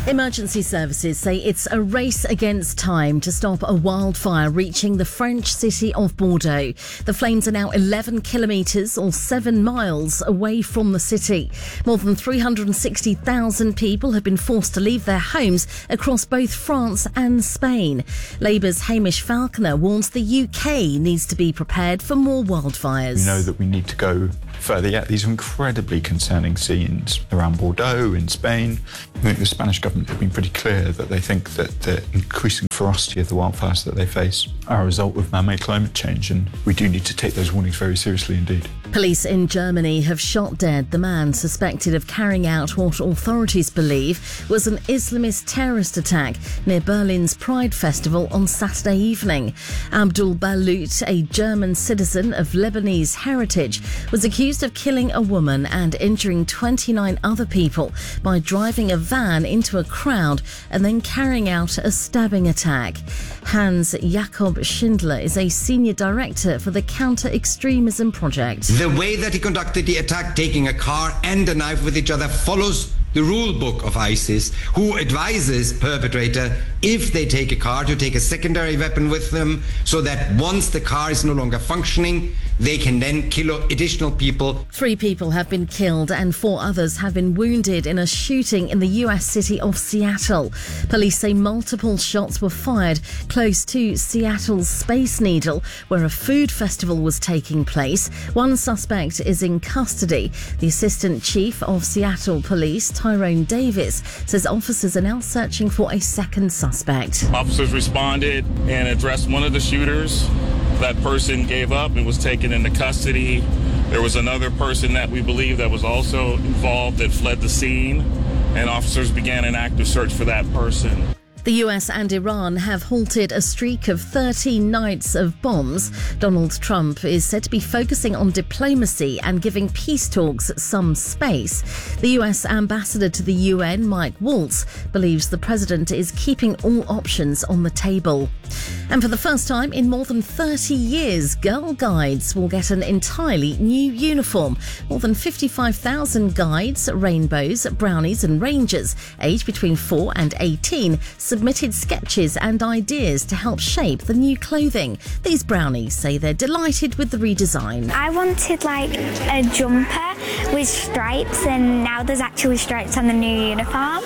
Emergency services say it's a race against time to stop a wildfire reaching the French city of Bordeaux. The flames are now 11 kilometres or 7 miles away from the city. More than 360,000 people have been forced to leave their homes across both France and Spain. Labour's Hamish Falconer warns the UK needs to be prepared for more wildfires. We know that we need to go further yet. These are incredibly concerning scenes around Bordeaux in Spain. I think the Spanish government have been pretty clear that they think that the increasing ferocity of the wildfires that they face are a result of man-made climate change, and we do need to take those warnings very seriously indeed. Police in Germany have shot dead the man suspected of carrying out what authorities believe was an Islamist terrorist attack near Berlin's Pride Festival on Saturday evening. Abdul Balut, a German citizen of Lebanese heritage, was accused of killing a woman and injuring 29 other people by driving a van into a crowd and then carrying out a stabbing attack. Hans Jakob Schindler is a senior director for the Counter-Extremism Project. The way that he conducted the attack, taking a car and a knife with each other, follows the rule book of ISIS, who advises perpetrator, if they take a car, to take a secondary weapon with them, so that once the car is no longer functioning, they can then kill additional people. 3 people have been killed and 4 others have been wounded in a shooting in the US city of Seattle. Police say multiple shots were fired close to Seattle's Space Needle, where a food festival was taking place. One suspect is in custody. The Assistant Chief of Seattle Police, Tyrone Davis, says officers are now searching for a second suspect. Officers responded and addressed one of the shooters. That person gave up and was taken into custody. There was another person that we believe that was also involved that fled the scene, and officers began an active search for that person. The US and Iran have halted a streak of 13 nights of bombs. Donald Trump is said to be focusing on diplomacy and giving peace talks some space. The US ambassador to the UN, Mike Waltz, believes the president is keeping all options on the table. And for the first time in more than 30 years, Girl Guides will get an entirely new uniform. More than 55,000 guides, rainbows, brownies and rangers aged between 4 and 18 submitted sketches and ideas to help shape the new clothing. These brownies say they're delighted with the redesign. I wanted like a jumper with stripes, and now there's actually stripes on the new uniform.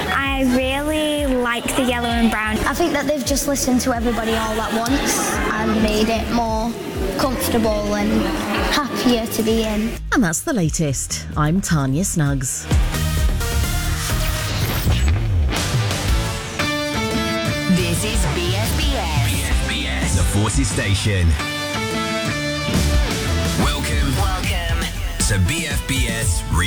I really like the yellow and brown. I think that they've just listened to everybody all at once and made it more comfortable and happier to be in. And that's the latest. I'm Tanya Snuggs. This is BFBS. The Forces Station. Welcome to BFBS